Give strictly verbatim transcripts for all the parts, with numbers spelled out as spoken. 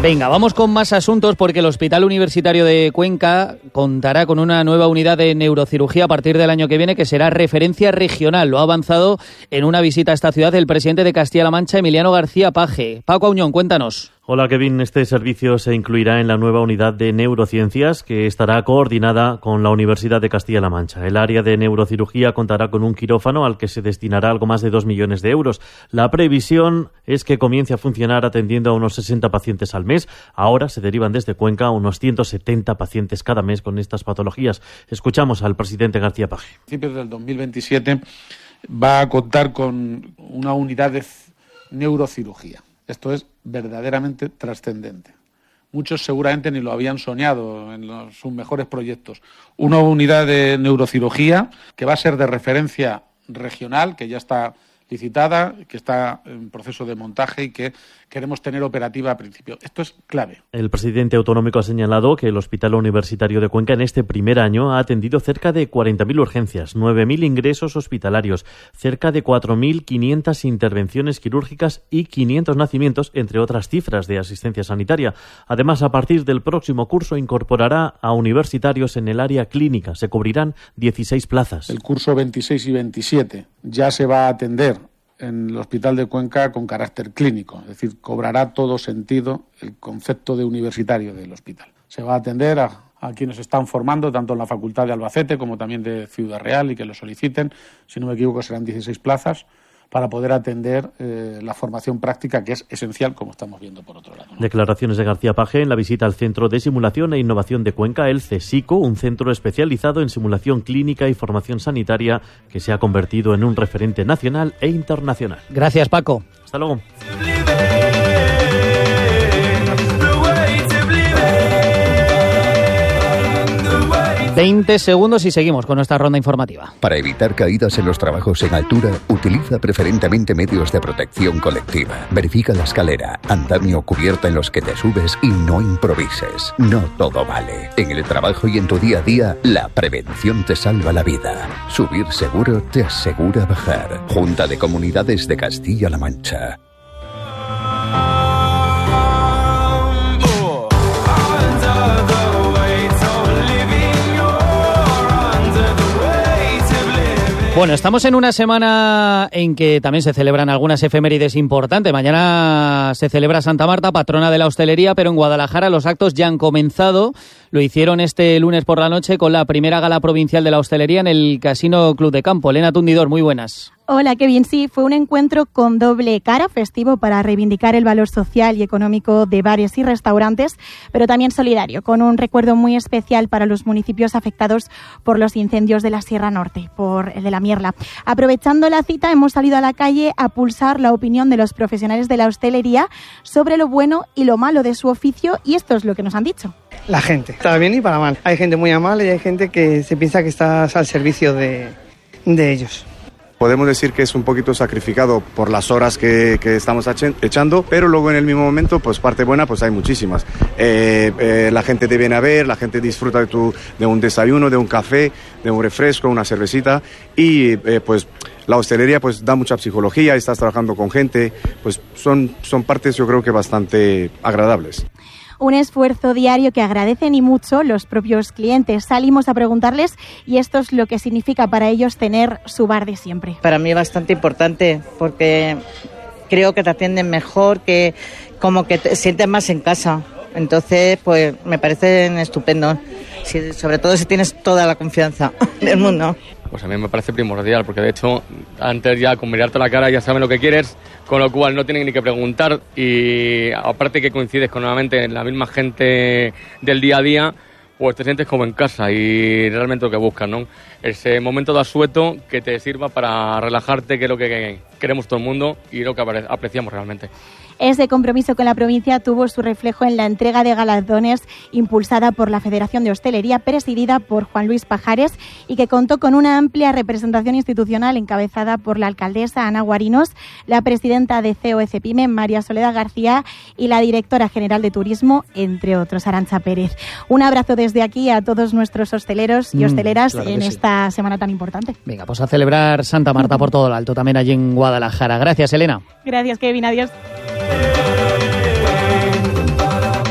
Venga, vamos con más asuntos porque el Hospital Universitario de Cuenca contará con una nueva unidad de neurocirugía a partir del año que viene que será referencia regional. Lo ha avanzado en una visita a esta ciudad el presidente de Castilla-La Mancha, Emiliano García Paje. Paco Auñón, cuéntanos. Hola Kevin, este servicio se incluirá en la nueva unidad de neurociencias que estará coordinada con la Universidad de Castilla-La Mancha. El área de neurocirugía contará con un quirófano al que se destinará algo más de dos millones de euros. La previsión es que comience a funcionar atendiendo a unos sesenta pacientes al mes. Ahora se derivan desde Cuenca unos ciento setenta pacientes cada mes con estas patologías. Escuchamos al presidente García Paje. A principios del dos mil veintisiete va a contar con una unidad de neurocirugía. Esto es verdaderamente trascendente. Muchos seguramente ni lo habían soñado en los, sus mejores proyectos. Una unidad de neurocirugía que va a ser de referencia regional, que ya está licitada, que está en proceso de montaje y que queremos tener operativa a principio. Esto es clave. El presidente autonómico ha señalado que el Hospital Universitario de Cuenca en este primer año ha atendido cerca de cuarenta mil urgencias, nueve mil ingresos hospitalarios, cerca de cuatro mil quinientas intervenciones quirúrgicas y quinientos nacimientos, entre otras cifras de asistencia sanitaria. Además, a partir del próximo curso incorporará a universitarios en el área clínica. Se cubrirán dieciséis plazas. El curso veintiséis y veintisiete ya se va a atender en el Hospital de Cuenca con carácter clínico, es decir, cobrará todo sentido el concepto de universitario del hospital. Se va a atender a, a quienes están formando, tanto en la Facultad de Albacete como también de Ciudad Real, y que lo soliciten. Si no me equivoco, serán dieciséis plazas para poder atender eh, la formación práctica, que es esencial, como estamos viendo por otro lado, ¿no? Declaraciones de García Paje en la visita al Centro de Simulación e Innovación de Cuenca, el CSICO, un centro especializado en simulación clínica y formación sanitaria que se ha convertido en un referente nacional e internacional. Gracias, Paco. Hasta luego. veinte segundos y seguimos con nuestra ronda informativa. Para evitar caídas en los trabajos en altura, utiliza preferentemente medios de protección colectiva. Verifica la escalera, andamio o cubierta en los que te subes y no improvises. No todo vale. En el trabajo y en tu día a día, la prevención te salva la vida. Subir seguro te asegura bajar. Junta de Comunidades de Castilla-La Mancha. Bueno, estamos en una semana en que también se celebran algunas efemérides importantes. Mañana se celebra Santa Marta, patrona de la hostelería, pero en Guadalajara los actos ya han comenzado. Lo hicieron este lunes por la noche con la primera gala provincial de la hostelería en el Casino Club de Campo. Elena Tundidor, muy buenas. Hola, qué bien. Sí, fue un encuentro con doble cara, festivo para reivindicar el valor social y económico de bares y restaurantes, pero también solidario, con un recuerdo muy especial para los municipios afectados por los incendios de la Sierra Norte, por el de la Mierla. Aprovechando la cita, hemos salido a la calle a pulsar la opinión de los profesionales de la hostelería sobre lo bueno y lo malo de su oficio, y esto es lo que nos han dicho. La gente, para bien y para mal. Hay gente muy amable y hay gente que se piensa que estás al servicio de, de ellos. Podemos decir que es un poquito sacrificado por las horas que, que estamos echando, pero luego en el mismo momento, pues parte buena, pues hay muchísimas. Eh, eh, la gente te viene a ver, la gente disfruta de, tu, de un desayuno, de un café, de un refresco, una cervecita, y eh, pues la hostelería pues da mucha psicología, estás trabajando con gente, pues son, son partes yo creo que bastante agradables. Un esfuerzo diario que agradecen y mucho los propios clientes. Salimos a preguntarles y esto es lo que significa para ellos tener su bar de siempre. Para mí es bastante importante porque creo que te atienden mejor, que como que te sientes más en casa. Entonces, pues me parecen estupendos. Si, sobre todo si tienes toda la confianza del mundo. Pues a mí me parece primordial, porque de hecho antes ya con mirarte la cara ya saben lo que quieres, con lo cual no tienen ni que preguntar, y aparte que coincides con nuevamente la misma gente del día a día, pues te sientes como en casa y realmente lo que buscas, ¿no? Ese momento de asueto que te sirva para relajarte, que es lo que queremos todo el mundo y lo que apreciamos realmente. Ese compromiso con la provincia tuvo su reflejo en la entrega de galardones impulsada por la Federación de Hostelería, presidida por Juan Luis Pajares, y que contó con una amplia representación institucional encabezada por la alcaldesa Ana Guarinos, la presidenta de C O E CEPIME, María Soledad García, y la directora general de Turismo, entre otros, Arantxa Pérez. Un abrazo desde aquí a todos nuestros hosteleros y hosteleras mm, claro en esta sí. semana tan importante. Venga, pues a celebrar Santa Marta por todo lo alto, también allí en Guadalajara. Gracias, Elena. Gracias, Kevin. Adiós.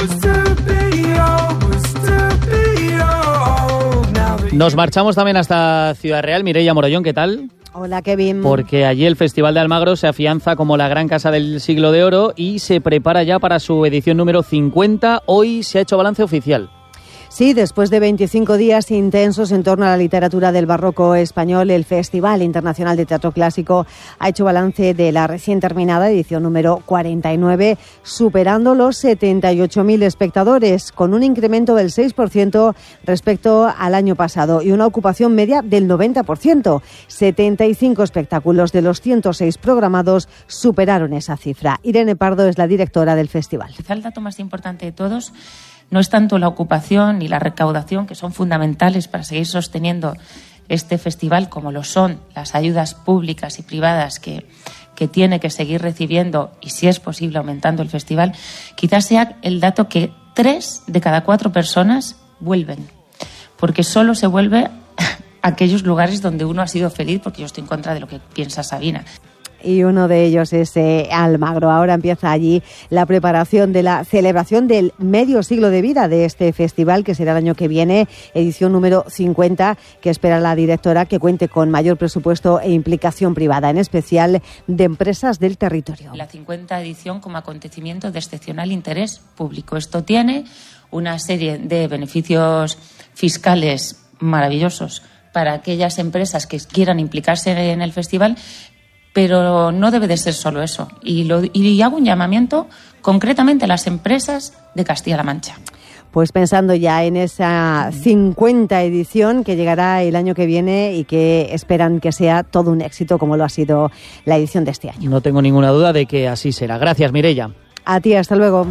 Nos marchamos también hasta Ciudad Real. Mireia Morollón, ¿qué tal? Hola, Kevin. Porque allí el Festival de Almagro se afianza como la gran casa del siglo de oro y se prepara ya para su edición número cincuenta. Hoy se ha hecho balance oficial. Sí, después de veinticinco días intensos en torno a la literatura del barroco español, el Festival Internacional de Teatro Clásico ha hecho balance de la recién terminada edición número cuarenta y nueve, superando los setenta y ocho mil espectadores, con un incremento del seis por ciento respecto al año pasado y una ocupación media del noventa por ciento. setenta y cinco espectáculos de los ciento seis programados superaron esa cifra. Irene Pardo es la directora del festival. Quizá el dato más importante de todos no es tanto la ocupación y la recaudación, que son fundamentales para seguir sosteniendo este festival, como lo son las ayudas públicas y privadas que, que tiene que seguir recibiendo y, si es posible, aumentando el festival. Quizás sea el dato que tres de cada cuatro personas vuelven, porque solo se vuelve a aquellos lugares donde uno ha sido feliz, porque yo estoy en contra de lo que piensa Sabina. Y uno de ellos es eh, Almagro. Ahora empieza allí la preparación de la celebración del medio siglo de vida de este festival, que será el año que viene, edición número cincuenta, que espera la directora que cuente con mayor presupuesto e implicación privada, en especial de empresas del territorio. La cincuenta edición como acontecimiento de excepcional interés público. Esto tiene una serie de beneficios fiscales maravillosos para aquellas empresas que quieran implicarse en el festival, pero no debe de ser solo eso. Y, lo, y hago un llamamiento concretamente a las empresas de Castilla-La Mancha. Pues pensando ya en esa cincuenta edición que llegará el año que viene y que esperan que sea todo un éxito, como lo ha sido la edición de este año. No tengo ninguna duda de que así será. Gracias, Mireia. A ti, hasta luego.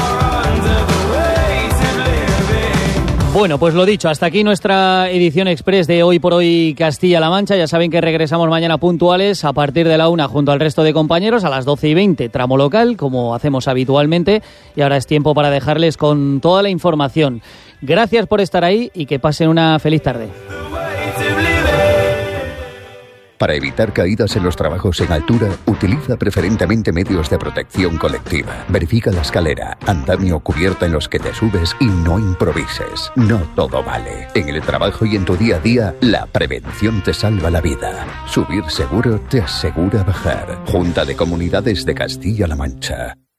Bueno, pues lo dicho, hasta aquí nuestra edición express de Hoy por Hoy Castilla-La Mancha. Ya saben que regresamos mañana puntuales a partir de la una junto al resto de compañeros a las doce y veinte, tramo local, como hacemos habitualmente. Y ahora es tiempo para dejarles con toda la información. Gracias por estar ahí y que pasen una feliz tarde. Para evitar caídas en los trabajos en altura, utiliza preferentemente medios de protección colectiva. Verifica la escalera, andamio o cubierta en los que te subes y no improvises. No todo vale. En el trabajo y en tu día a día, la prevención te salva la vida. Subir seguro te asegura bajar. Junta de Comunidades de Castilla-La Mancha.